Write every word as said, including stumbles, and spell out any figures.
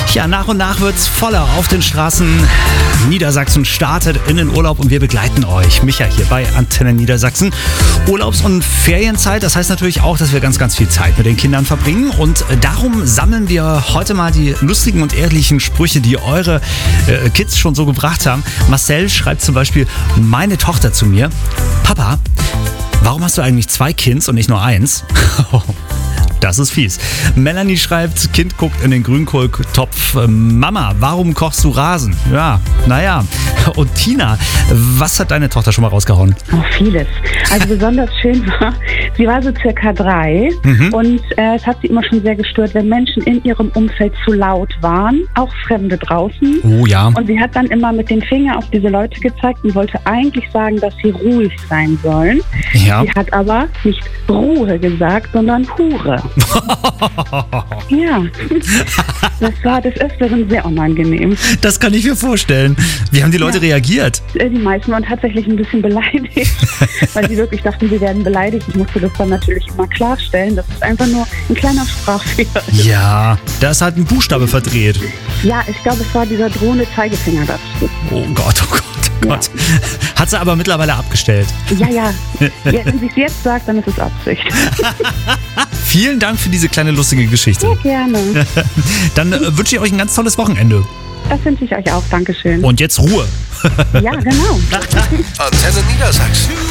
Ja, nach und nach wird's voller auf den Straßen. Niedersachsen startet in den Urlaub und wir begleiten euch. Micha hier bei Antenne Niedersachsen. Urlaubs- und Ferienzeit, das heißt natürlich auch, dass wir ganz, ganz viel Zeit mit den Kindern verbringen. Und darum sammeln wir heute mal die lustigen und ehrlichen Sprüche, die eure äh, Kids schon so gebracht haben. Marcel schreibt zum Beispiel, meine Tochter zu mir: Papa, warum hast du eigentlich zwei Kids und nicht nur eins? Das ist fies. Melanie schreibt, Kind guckt in den Grünkohltopf. Mama, warum kochst du Rasen? Ja, naja. Und Tina, was hat deine Tochter schon mal rausgehauen? Oh, vieles. Also besonders schön war, sie war so circa drei mhm. und äh, es hat sie immer schon sehr gestört, wenn Menschen in ihrem Umfeld zu laut waren, auch Fremde draußen. Oh ja. Und sie hat dann immer mit dem Finger auf diese Leute gezeigt und wollte eigentlich sagen, dass sie ruhig sein sollen. Ja. Sie hat aber nicht Ruhe gesagt, sondern Hure. Ja, das war des Öfteren sehr unangenehm. Das kann ich mir vorstellen. Wie haben die Leute ja. reagiert? Die meisten waren tatsächlich ein bisschen beleidigt, weil sie wirklich dachten, sie werden beleidigt. Ich musste das dann natürlich immer klarstellen. Das ist einfach nur ein kleiner Sprachfehler. Ja, da ist halt ein Buchstabe verdreht. Ja, ich glaube, es war dieser drohende Zeigefinger dazu. Oh Gott, oh Gott. Gott. Ja. Hat sie aber mittlerweile abgestellt. Ja, ja. ja wenn sie es jetzt sagt, dann ist es Absicht. Vielen Dank für diese kleine lustige Geschichte. Sehr gerne. Dann äh, wünsche ich euch ein ganz tolles Wochenende. Das wünsche ich euch auch. Dankeschön. Und jetzt Ruhe. Ja, genau. Antenne Niedersachsen.